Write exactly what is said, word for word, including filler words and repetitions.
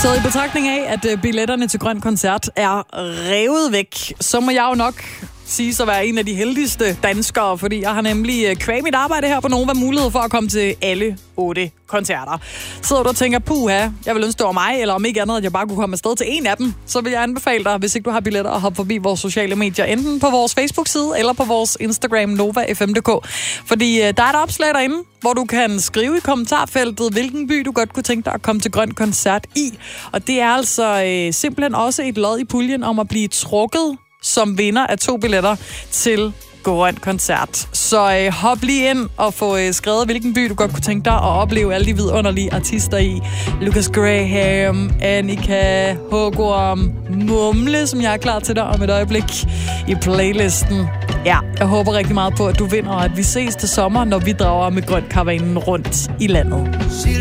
Så i betragtning af, at billetterne til Grøn Koncert er revet væk, så må jeg jo nok sige at være en af de heldigste danskere, fordi jeg har nemlig kvæg mit arbejde her på Nova mulighed for at komme til alle otte koncerter. Sidder du og tænker, puha, jeg vil ønske det var mig, eller om ikke andet, at jeg bare kunne komme afsted til en af dem, så vil jeg anbefale dig, hvis ikke du har billetter, at hoppe forbi vores sociale medier, enten på vores Facebook-side, eller på vores Instagram, Nova F M punktum d k. Fordi øh, der er et opslag derinde, hvor du kan skrive i kommentarfeltet, hvilken by du godt kunne tænke dig at komme til Grøn Koncert i. Og det er altså øh, simpelthen også et lod i puljen om at blive trukket som vinder af to billetter til Grøn Koncert. Så øh, hop lige ind og få øh, skrevet, hvilken by du godt kunne tænke dig at opleve alle de vidunderlige artister i. Lucas Graham, Annika, Hågorm, Mumle, som jeg er klar til dig om et øjeblik i playlisten. Ja, jeg håber rigtig meget på, at du vinder, og at vi ses til sommer, når vi drager med Grøn Karavanen rundt i landet.